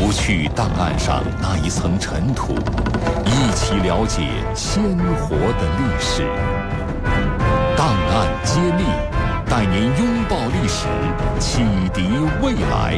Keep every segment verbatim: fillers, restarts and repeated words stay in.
除去档案上那一层尘土，一起了解鲜活的历史。档案揭秘，带您拥抱历史，启迪未来。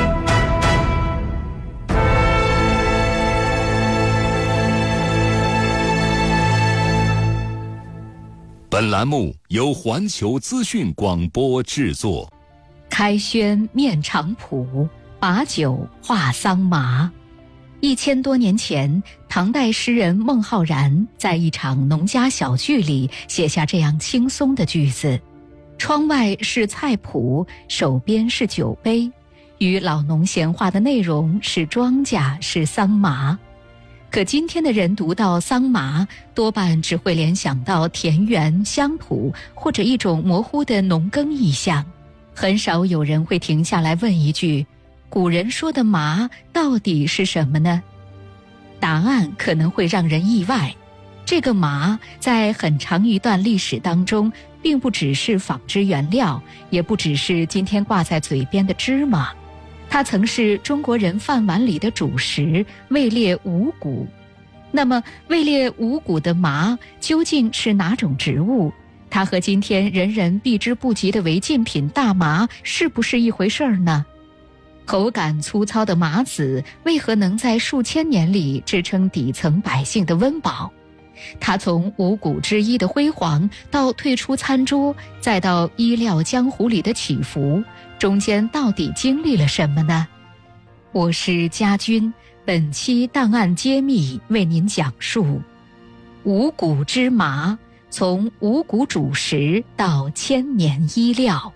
本栏目由环球资讯广播制作。 开轩面场圃，把酒话桑麻。一千多年前，唐代诗人孟浩然在一场农家小聚里写下这样轻松的句子：窗外是菜圃，手边是酒杯，与老农闲话的内容是庄稼，是桑麻。可今天的人读到桑麻，多半只会联想到田园乡土，或者一种模糊的农耕意象，很少有人会停下来问一句，古人说的麻到底是什么呢？答案可能会让人意外。这个麻在很长一段历史当中，并不只是纺织原料，也不只是今天挂在嘴边的芝麻，它曾是中国人饭碗里的主食，位列五谷。那么位列五谷的麻究竟是哪种植物？它和今天人人避之不及的违禁品大麻是不是一回事儿呢？口感粗糙的麻籽为何能在数千年里支撑底层百姓的温饱？它从五谷之一的辉煌到退出餐桌，再到医疗江湖里的起伏，中间到底经历了什么呢？我是家军，本期档案揭秘为您讲述五谷之麻，从五谷主食到千年医疗。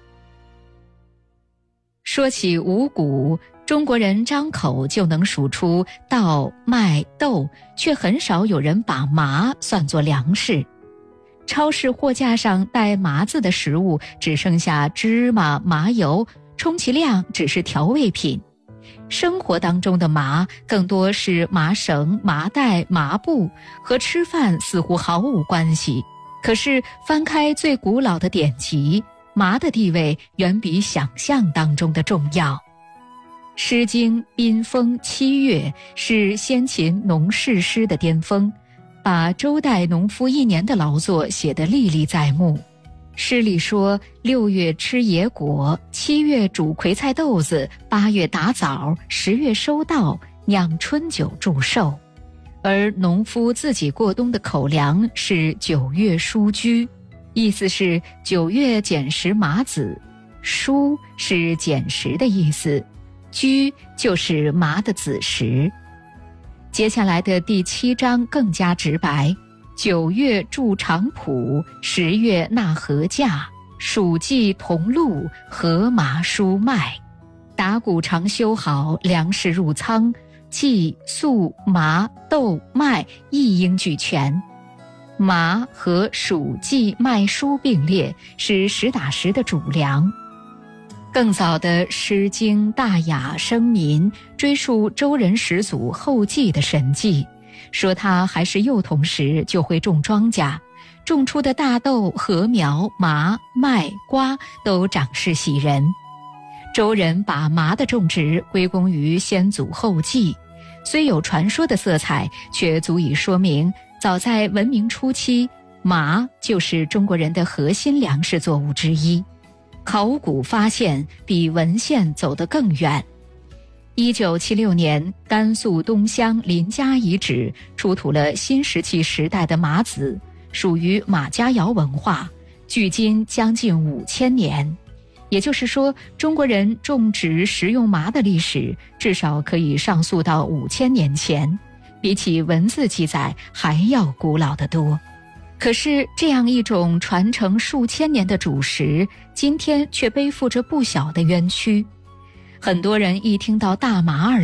说起五谷，中国人张口就能数出稻、麦、豆，却很少有人把麻算作粮食。超市货架上带麻字的食物只剩下芝麻、麻油，充其量只是调味品。生活当中的麻更多是麻绳、麻袋、麻布，和吃饭似乎毫无关系。可是翻开最古老的典籍，麻的地位远比想象当中的重要。《诗经·宾风·七月》是先秦农事诗的巅峰，把周代农夫一年的劳作写得历历在目。诗里说，六月吃野果，七月煮葵菜豆子，八月打枣，十月收稻，酿春酒祝寿。而农夫自己过冬的口粮是九月疏居，意思是九月捡拾麻籽，疏是捡拾的意思，居就是麻的子时。接下来的第七章更加直白，九月筑场圃，十月纳禾稼，暑季同露，禾麻疏麦。打谷常修好，粮食入仓，稷、粟、麻、豆、麦一应俱全。麻和黍、稷、麦、菽并列，是实打实的主粮。更早的《诗经》《大雅》《生民》追溯周人始祖后稷的神迹，说他还是幼童时就会种庄稼，种出的大豆、禾苗、麻、麦、瓜都长势喜人。周人把麻的种植归功于先祖后稷，虽有传说的色彩，却足以说明早在文明初期，麻就是中国人的核心粮食作物之一。考古发现比文献走得更远。一九七六年，甘肃东乡临嘉遗址出土了新石器时代的麻籽，属于马家窑文化，距今将近五千年。也就是说，中国人种植食用麻的历史至少可以上溯到五千年前，比起文字记载还要古老得多。可是这样一种传承数千年的主食，今天却背负着不小的冤屈。很多人一听到大麻二